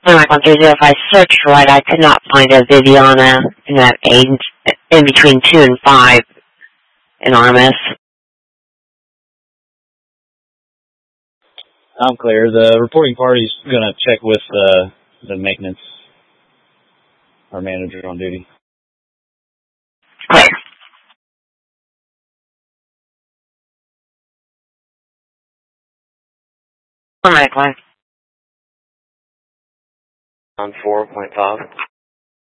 If I searched right, I could not find a Viviana in that age, in between 2 and 5 in Armis. I'm clear. The reporting party's going to check with the maintenance, our manager on duty. Clear. All right, Glenn. On 4.5.